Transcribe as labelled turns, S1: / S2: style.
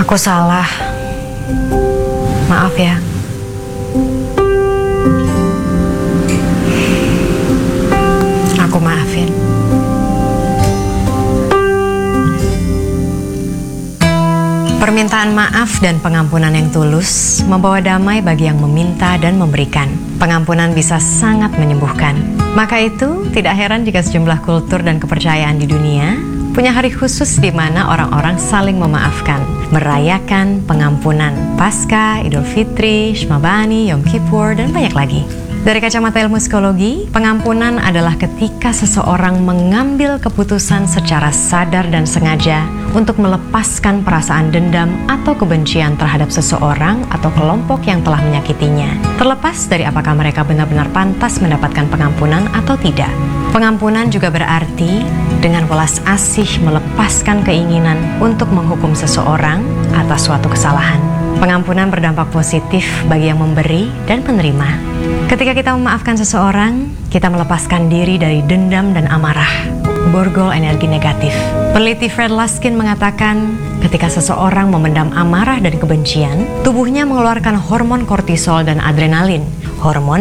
S1: Aku salah. Maaf ya. Aku maafin. Permintaan maaf dan pengampunan yang tulus membawa damai bagi yang meminta dan memberikan. Pengampunan bisa sangat menyembuhkan. Maka itu tidak heran jika sejumlah kultur dan kepercayaan di dunia punya hari khusus di mana orang-orang saling memaafkan, merayakan pengampunan. Paskah, Idul Fitri, Shema Bani, Yom Kippur, dan banyak lagi. Dari kacamata ilmu psikologi, pengampunan adalah ketika seseorang mengambil keputusan secara sadar dan sengaja untuk melepaskan perasaan dendam atau kebencian terhadap seseorang atau kelompok yang telah menyakitinya, terlepas dari apakah mereka benar-benar pantas mendapatkan pengampunan atau tidak. Pengampunan juga berarti dengan welas asih melepaskan keinginan untuk menghukum seseorang atas suatu kesalahan. Pengampunan berdampak positif bagi yang memberi dan penerima. Ketika kita memaafkan seseorang, kita melepaskan diri dari dendam dan amarah, borgol energi negatif. Peneliti Fred Laskin mengatakan, ketika seseorang memendam amarah dan kebencian, tubuhnya mengeluarkan hormon kortisol dan adrenalin, hormon